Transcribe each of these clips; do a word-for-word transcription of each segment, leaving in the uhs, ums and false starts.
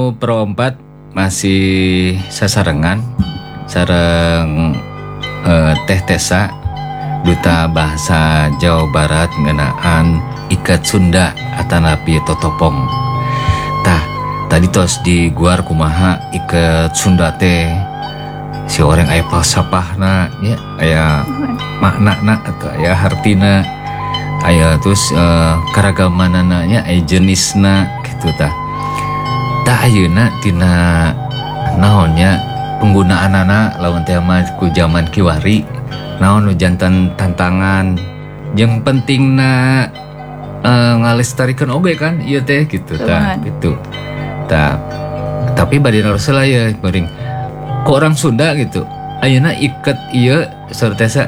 Perempat masih sasarengan sareng eh, Teh Tessa Duta Bahasa Jawa Barat ngenaan ikat Sunda atanapi totopong. Tah tadi tos di guar kumaha ikat Sunda teh si orang aya falsafahna ya aya makna atau aya hartina aya terus eh, karagamanana nya aya jenisna gitu tah. Tak ayeuna tina naonnya penggunaan anak lawan teh mah ku zaman kiwari naon nu jantan tantangan yang pentingna uh, ngalestarikeun oge kan ieu teh gitu tah gitu tah tapi bade naruseula ya beuring ku orang Sunda gitu ayeuna iket ieu sarta uh,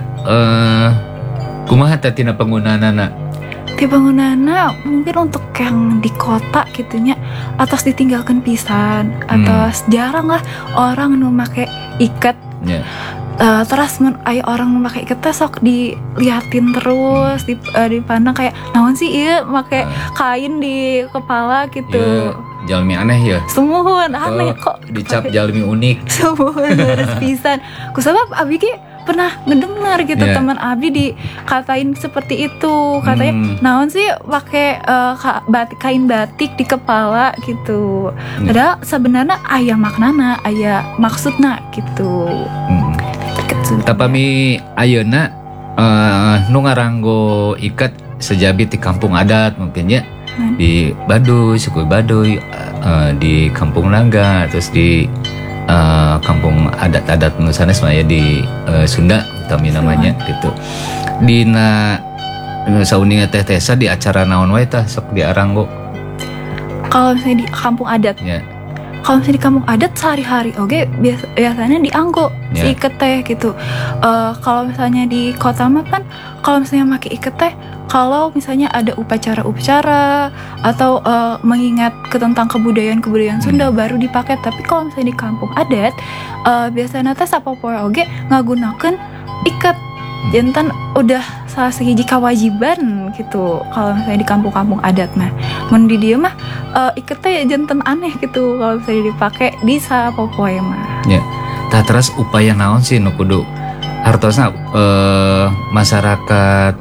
kumaha teh tina penggunaanana di bangunana mungkin untuk yang di kota gitunya atas ditinggalkan pisan atas hmm. jarang lah orang nu make iket yeah. uh, terus mun aya orang nu make iket sok diliatin terus hmm. di, uh, dipandang kayak naon sih ieu make uh. kain di kepala gitu yeah. Jalmi aneh ya semuhun aneh uh, kok dicap jalmi unik semuhun harus pisan kusabab abi ge pernah ngedengar gitu yeah. teman abi dikatain seperti itu katanya hmm. naon sih pakai uh, batik, kain batik di kepala gitu hmm. padahal sebenarnya aya maknana aya maksudna gitu hmm. tapami ayeuna uh, nu ngaranggo iket sejabi di kampung adat mungkin ya hmm. di Baduy suku Baduy uh, di Kampung Naga terus di Uh, kampung adat-adat nusanes maya di uh, Sunda utami namanya so. Gitu. Dina sauninga Teh Tessa di acara naon wae tah sok diaranggo. Kalau misalnya di kampung adat. Ya. Kalau misalnya di kampung adat sehari-hari oke biasa, biasanya dianggo ya. Si iket teh gitu. Uh, kalau misalnya di kota mah kan kalau misalnya make iket teh kalau misalnya ada upacara-upacara atau uh, mengingat ke tentang kebudayaan-kebudayaan Sunda hmm. baru dipakai. Tapi kalau misalnya di kampung adat uh, biasanya teh sapopoe oge ngagunakeun iket jantan udah salah sahiji kewajiban gitu kalau misalnya di kampung-kampung adat mah. Mun di dieu mah uh, iket teh jantan aneh gitu kalau misalnya dipakai di sapopoe mah. Ya. Tah terus upaya naon sih nu kudu hartosna uh, masyarakat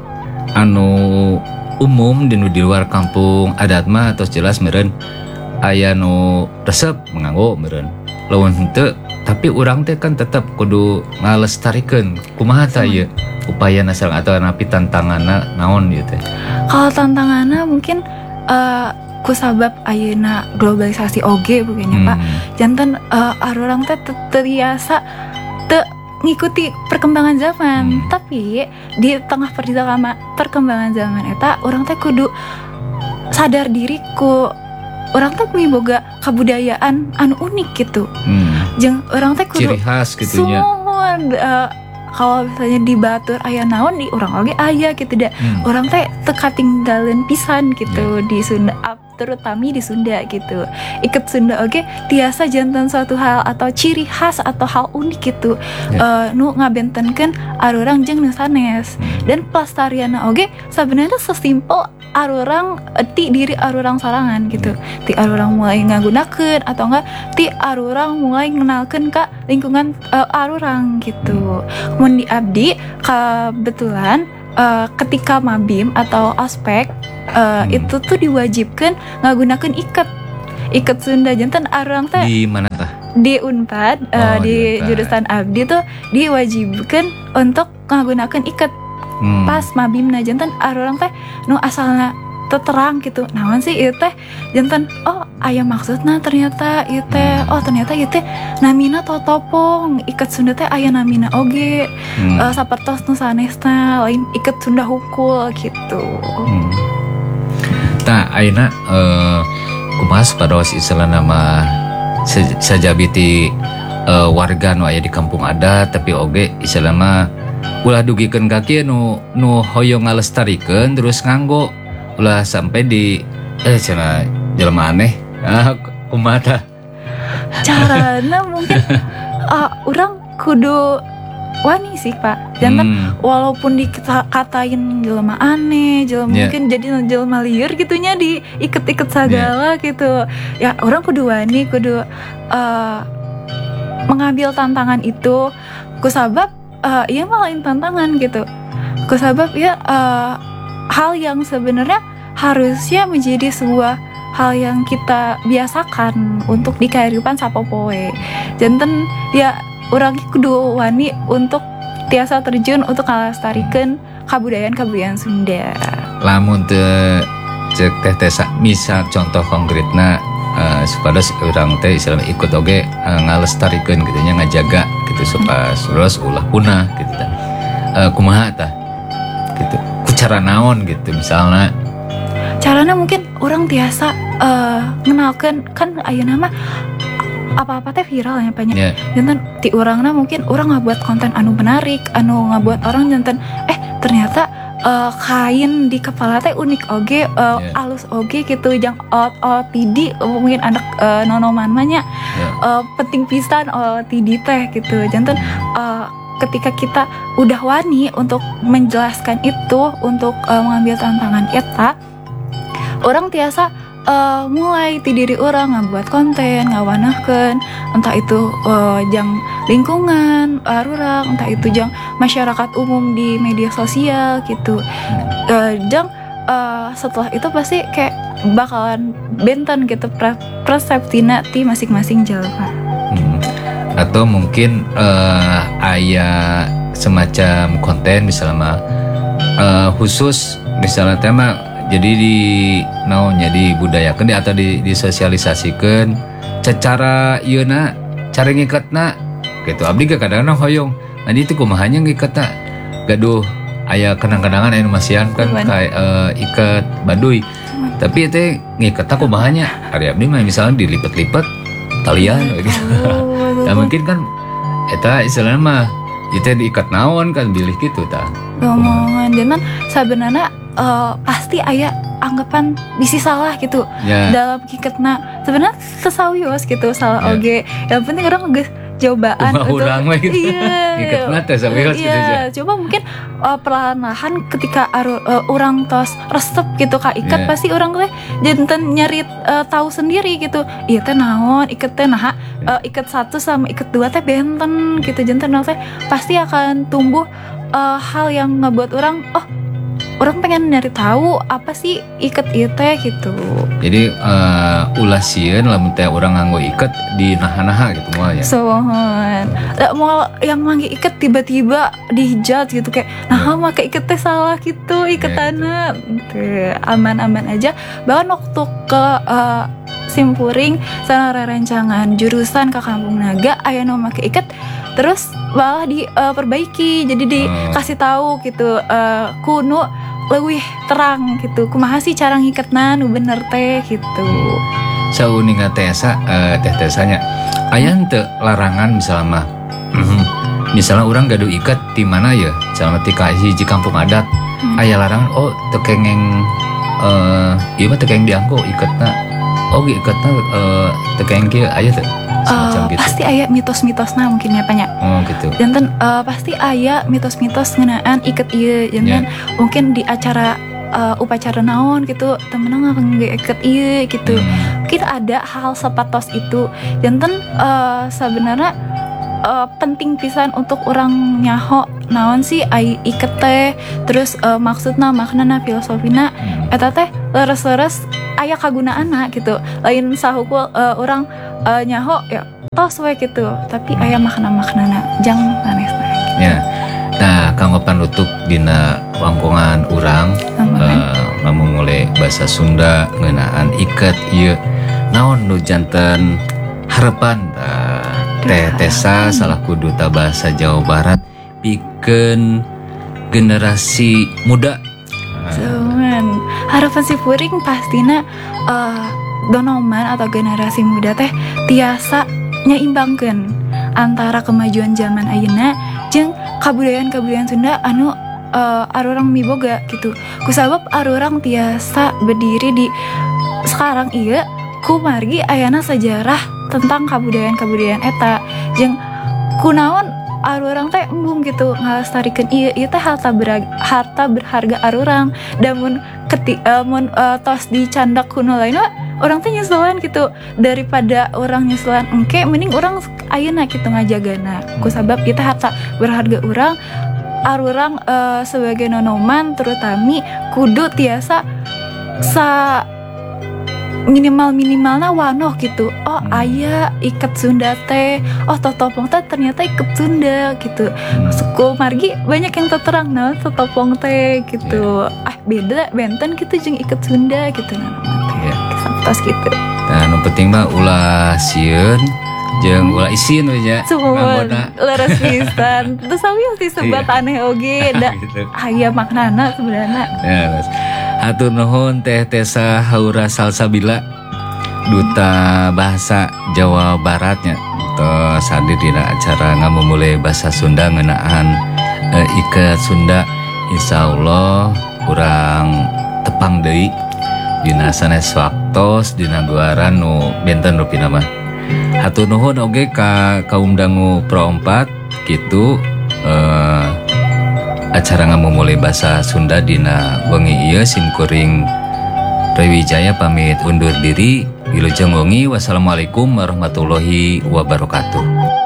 anu umum di di luar kampung adat mah terus jelas meureun aya nu resep manganggo meureun lawan henteu tapi urang teh kan tetep kudu ngalestarikeun kumaha tah ieu upayana sareng atau napi tantanganna naon ieu teh kalau tantanganna mungkin uh, ku sabab ayeuna globalisasi oge begini hmm. Pak janten uh, arurang teh terbiasa teu ngikuti perkembangan zaman hmm. tapi di tengah perjalanan perkembangan zaman eta orang teh kudu sadar diriku orang teh miboga kabudayaan anu unik gitu hmm. jeung orang teh kudu ciri khas gitunya semua uh, kalau misalnya di batur aya naon di orang oge aya gitu dah hmm. orang teh teu katinggalan pisan gitu yeah. di Sunda terutama di Sunda gitu iket Sunda oge tiasa jantan suatu hal atau ciri khas atau hal unik gitu yeah. uh, nu ngabentenkeun arurang jeung nu sanes hmm. dan pelestarianna oge sebenarnya sesimpel arurang ti diri arurang sorangan gitu yeah. ti arurang mulai ngagunakeun atau enggak ti arurang mulai ngenalkeun ka lingkungan uh, arurang gitu hmm. mun di abdi kebetulan uh, ketika mabim atau ospek Uh, hmm. itu tuh diwajibkan ngagunakeun iket iket Sunda jantan arurang teh di mana tah di Unpad uh, oh, di, di jurusan abdi tuh diwajibkan untuk ngagunakeun iket hmm. pas mabimna jantan arurang teh nu asalna terang gitu naon sih ieu teh jantan oh aya maksudna ternyata ieu teh hmm. oh ternyata ieu teh namina totopong iket Sunda teh aya namina oge hmm. uh, sapertos nu sanesna lain iket Sunda hukul gitu hmm. Nah, ayeuna uh, kumaha sapados istilah nama sajabiti uh, warga nu aya di kampung adat tapi oge istilah mah ulah dugikeun ka kieu nu nu hoyong ngalestarikeun terus nganggo ulah sampai di eh cenah jelema aneh ah kumaha tah carana mungkin uh, urang kudu wani sih Pak jantan Hmm. walaupun dikatain jelema aneh, jelema Yeah. mungkin jadi jelema liar gitunya diiket-iket segala gitu. Ya orang kudu wani, kudu uh, mengambil tantangan itu. Kusabab uh, iya mah lain tantangan gitu. Kusabab ya uh, hal yang sebenarnya harusnya menjadi sebuah hal yang kita biasakan untuk di kehidupan sapopoe. Janten ya orang kudu wani untuk tiasa terjun untuk ngalestarikeun kabudayaan-kabudayaan Sunda. Lamun teu cek teh Tessa misal contoh konkretna uh, supaya orang teh istilahnya ikut oge uh, ngalestarikeun gitu nya ngajaga gitu supaya terus ulah punah gitu tah. Uh, kumaha tah gitu. Ku cara naon gitu misalnya Caranya mungkin orang tiasa uh, ngenalkeun kan ayeuna mah apa-apa teh viral ya banyak. ya Jantan ti urangna mungkin orang ngabuat konten anu menarik, anu ngabuat orang jantan eh ternyata uh, kain di kepala teh unik oge, uh, Yeah. alus oge gitu, jang O T D mungkin anak uh, nonoman mah nya ya uh, penting pisan O T D teh gitu. Jantan uh, ketika kita udah wani untuk menjelaskan itu, untuk uh, mengambil tantangan eta, orang tiasa uh, mulai ti diri orang ngabuat konten, ngawanahkeun entah itu uh, jang lingkungan arurang, entah itu jang masyarakat umum di media sosial gitu. Uh, jang uh, setelah itu pasti kayak bakalan benten gitu pre- perseptina ti masing-masing jelema. Hmm. Atau mungkin uh, aya semacam konten misalnya mah uh, khusus misalnya tema jadi di naonnya dibudayakeun di, atau di, disosialisasikeun secara yeuna cara ngikatna gitu. Abdi ge kadang-kadang hoyong nah itu kumahanya ngikatna gaduh aya kenang-kenangan aya nu masihan kan Cuman. kayak uh, ikat baduy tapi itu ngikatna kumahanya ari abdi mah misalnya dilipet-lipet talian gitu. Oh, Nah mungkin kan eta istilahnya mah itu diikat naon kan bilih gitu tah. ngomongan jantan sebenarnya uh, pasti aya anggapan bisi salah gitu Ya. dalam kiketna sebenarnya sesawios gitu salah Ya. oge yang penting orang geus cobaan Kumaha untuk urang we gitu. iya Ngiketna teh sawios gitu iya aja. coba mungkin uh, perlahan-lahan ketika aru, uh, orang tos resep gitu ka ikat Ya. pasti orang teh jantan nyari uh, tahu sendiri gitu iya teh naon iket teh nah uh, iket satu sama iket dua teh benten gitu jantan teh pasti akan tumbuh uh, hal yang ngebuat orang oh orang pengen nyari tahu apa sih iket ieu teh gitu. Jadi uh, ulah sieun lamun teh urang nganggo iket di naha-naha gitu moal ya. Sohon, mau yang manggil iket tiba-tiba dihijat gitu kayak, nah mah ke iket teh salah gitu iketannya, Tuh, aman-aman aja. Bahkan waktu ke uh, Simpuring sana rerencangan jurusan ke Kampung Naga, aya nu make iket, terus malah diperbaiki, jadi dikasih tahu gitu, uh, kuno lebih terang gitu. Kumaha sih cara ngiketna nu bener teh gitu. Sauninga Tessa uh, teh Tessanya aya teu larangan misalnya mah. Mhm. Misalnya orang gaduh iket di mana ya? Misalnya ti ka hiji kampung adat. Hmm. Aya larangan oh teu kengeng eh ieu mah teu kengeng dianggo iketna. Oh iketna eh teu kengeng kieu aya teu? Semacam Uh, gitu. pasti aya mitos-mitosna mungkin ya banyak. Oh gitu. Jantan uh, pasti aya mitos-mitos ngeunaan iket ieu jantan mungkin di acara uh, upacara naon gitu temenang ngangge iket ieu gitu. Hmm. Mungkin ada hal sepatos itu jantan uh, sebenarnya uh, penting pisan untuk orang nyaho naon sih ai iket teh terus uh, maksudna maknana filosofina Hmm. eta teh leres-leres aya kagunaanna gitu. Lain sahukul uh, orang uh, nyaho ya tos we gitu, tapi aya makna-maknana jang manesna. Ya. Nah, kanggo panutup dina wangkongan urang Aman. uh, lamun mulai bahasa Sunda ngeunaan iket ieu naon nu janten harapan uh, Teh Tessa salaku duta bahasa Jawa Barat pikeun generasi muda. Cuman harapan si Puring pastina uh, donoman atau generasi muda teh tiasa nyaimbangkeun antara kemajuan zaman ayeuna jeung kabudayaan-kabudayaan Sunda anu uh, arurang miboga gitu. Kusabab arurang tiasa berdiri di sekarang ieu kumargi ayana sejarah tentang kabudayaan-kabudayaan eta jeung kunaon arurang teh embung gitu ngalastarikan iya iya teh harta berharga, harta berharga arurang dan mun keti uh, mun uh, tos dicandak kuno lainnya orang teh nyeselan gitu daripada orang nyeselan engke mending orang ayeuna gitu ngajagana kusabab kita harta berharga orang arurang uh, sebagai nonoman terutami kudu tiasa sa minimal minimalna wanoh gitu oh hmm. aya iket Sunda teh oh totopong teh ternyata iket Sunda gitu hmm. suku margi banyak yang terterang nah totopong teh gitu yeah. ah beda benten gitu jeung iket Sunda gitu nah yeah. Sampai gitu nah nu penting mah ulah sieun jeung ulah isin we nya sumpun leres pisan terus sami sih sebat yeah. aneh oge da gitu. Aya maknana sebenarnya ya yeah, hatur nuhun Teh Tessa Haura Salsabila Duta Bahasa Jawa Baratnya tos hadir dina acara ngamumule bahasa Sunda ngeunaan e, iket Sunda insyaallah urang tepang deui dina sanes waktos dina guaran nu benten rupina mah hatur nuhun oge ka kaum dangu Pro empat kitu eh acara ngamumule bahasa Sunda dina wengi ieu simkuring Rewijaya pamit undur diri wilujeng wengi wassalamualaikum warahmatullahi wabarakatuh.